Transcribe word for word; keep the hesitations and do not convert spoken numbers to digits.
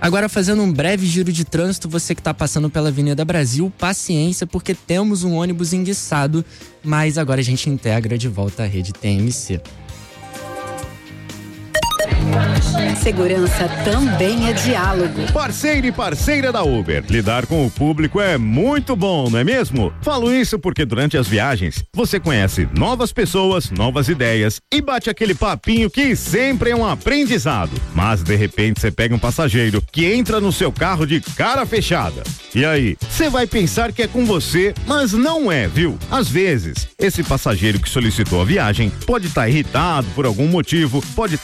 Agora, fazendo um breve giro de trânsito, você que está passando pela Avenida Brasil, paciência, porque temos um ônibus enguiçado, mas agora a gente integra de volta a rede T M C. Segurança também é diálogo. Parceiro e parceira da Uber. Lidar com o público é muito bom, não é mesmo? Falo isso porque durante as viagens você conhece novas pessoas, novas ideias e bate aquele papinho que sempre é um aprendizado. Mas de repente você pega um passageiro que entra no seu carro de cara fechada. E aí, você vai pensar que é com você, mas não é, viu? Às vezes, esse passageiro que solicitou a viagem pode estar irritado por algum motivo, pode